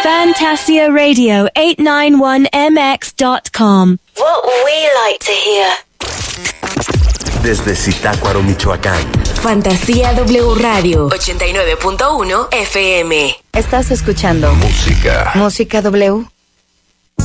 FantasiaRadio891MX.com. What we like to hear. Desde Zitácuaro, Michoacán. Fantasía W Radio 89.1 FM. Estás escuchando Música W.